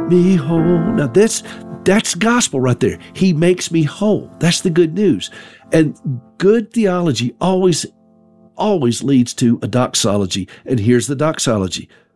me whole. Now that's gospel right there. He makes me whole. That's the good news. And good theology always leads to a doxology. And here's the doxology.